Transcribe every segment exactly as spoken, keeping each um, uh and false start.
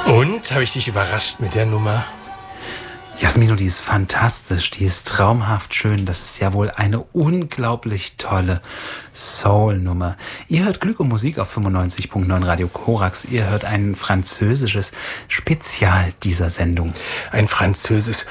Und, habe ich dich überrascht mit der Nummer? Jasmino, die ist fantastisch, die ist traumhaft schön. Das ist ja wohl eine unglaublich tolle Soul-Nummer. Ihr hört Glück und Musik auf fünfundneunzig Komma neun Radio Korax. Ihr hört ein französisches Spezial dieser Sendung. Ein französisch...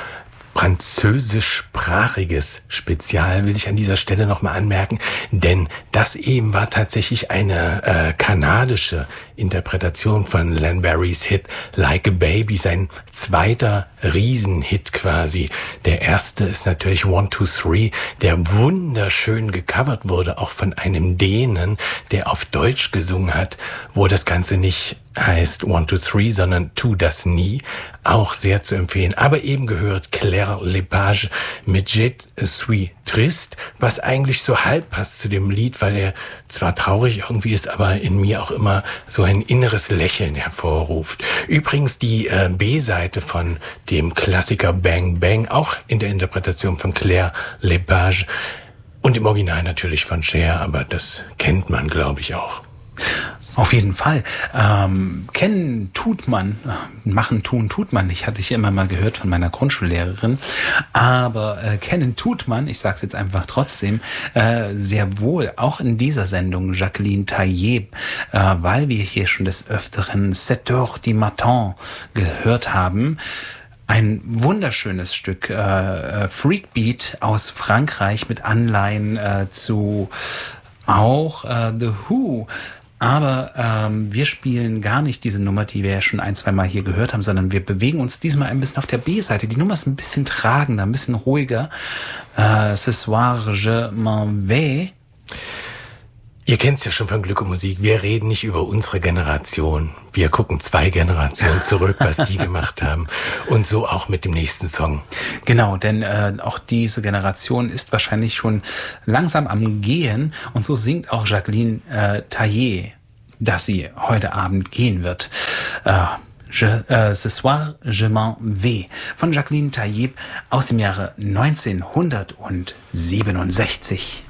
französischsprachiges Spezial will ich an dieser Stelle nochmal anmerken, denn das eben war tatsächlich eine äh, kanadische Interpretation von Len Barrys Hit Like a Baby, sein zweiter Riesenhit quasi. Der erste ist natürlich One, Two, Three, der wunderschön gecovert wurde, auch von einem Dänen, der auf Deutsch gesungen hat, wo das Ganze nicht heißt One, Two, Three, sondern Tu das nie, auch sehr zu empfehlen. Aber eben gehört Claire Lepage mit Je suis triste, was eigentlich so halb passt zu dem Lied, weil er zwar traurig irgendwie ist, aber in mir auch immer so ein inneres Lächeln hervorruft. Übrigens die äh, B-Seite von dem Klassiker Bang Bang, auch in der Interpretation von Claire Lepage und im Original natürlich von Cher, aber das kennt man, glaube ich, auch. Auf jeden Fall. Ähm, kennen tut man, machen tun tut man nicht, hatte ich immer mal gehört von meiner Grundschullehrerin. Aber äh, kennen tut man, ich sag's jetzt einfach trotzdem, äh, sehr wohl, auch in dieser Sendung Jacqueline Tailleb, äh, weil wir hier schon des Öfteren sept heures du matin gehört haben. Ein wunderschönes Stück, äh, Freakbeat aus Frankreich mit Anleihen äh, zu auch äh, The Who. Aber ähm, wir spielen gar nicht diese Nummer, die wir ja schon ein, zwei Mal hier gehört haben, sondern wir bewegen uns diesmal ein bisschen auf der B-Seite. Die Nummer ist ein bisschen tragender, ein bisschen ruhiger. Äh, Ce soir je m'en vais. Ihr kennt's ja schon von Glück und Musik. Wir reden nicht über unsere Generation. Wir gucken zwei Generationen zurück, was die gemacht haben. Und so auch mit dem nächsten Song. Genau, denn äh, auch diese Generation ist wahrscheinlich schon langsam am Gehen. Und so singt auch Jacqueline äh, Tailleb, dass sie heute Abend gehen wird. Äh, Je, äh, Ce soir je m'en vais von Jacqueline Tailleb aus dem Jahre neunzehnhundertsiebenundsechzig.